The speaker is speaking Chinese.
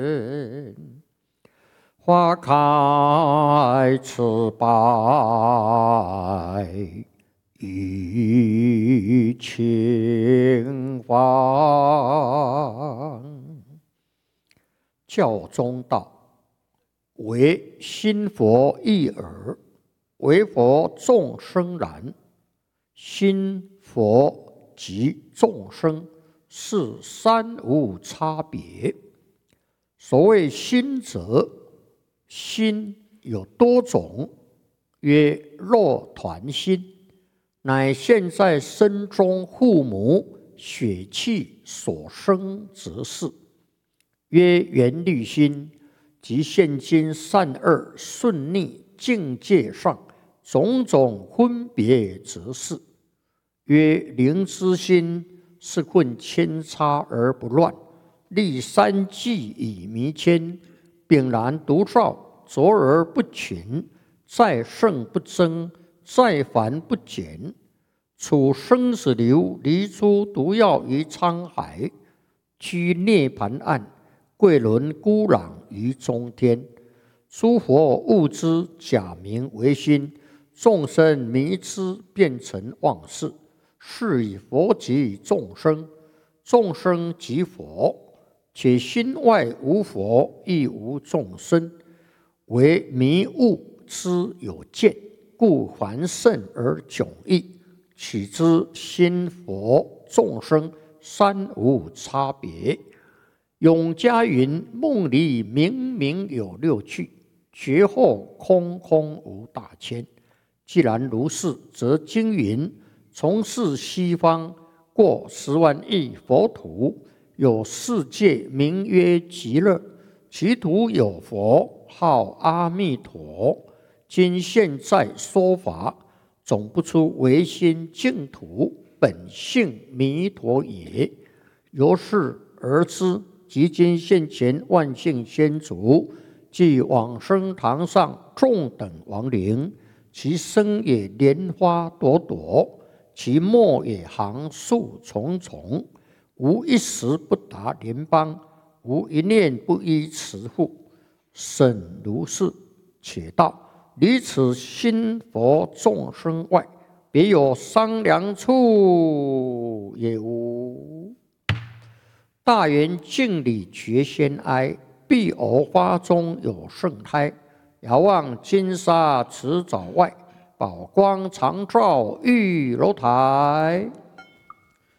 花开此败已清芳。教中道，唯心佛一耳，唯佛众生然。心佛及众生是三无差别。所谓心者，心有多种，曰肉团心，乃现在身中父母血气所生之事。曰缘虑心，即现今善恶顺逆境界上种种分别之事。曰灵知心，是混千差而不乱，立三际以弥谦，秉然独照，卓而不群，再胜不增，再繁不减。处生死流，离出毒药于沧海，居涅盘岸，贵轮孤壤于中天。诸佛悟之，假名为心；众生迷之，变成妄事。是以佛即众生，众生即佛。且心外无佛，亦无众生，唯迷悟之有见，故凡圣而迥异。岂知心佛众生三无差别。永嘉云：梦里明明有六趣，觉后空空无大千。既然如是，则经云：从是西方过10万亿佛土，有世界名曰极乐，其土有佛号阿弥陀。今现在说法，总不出唯心净土，本性弥陀也。由是而知，即今现前万姓先祖，即往生堂上众等亡灵，其身也莲花朵朵，其末也行树重重，无一时不达莲邦，无一念不依慈护。审如是，且道离此心佛众生外，别有商量处也无。大圆镜里觉先哀，碧藕花中有圣胎。遥望金沙池沼外，宝光常照玉楼台。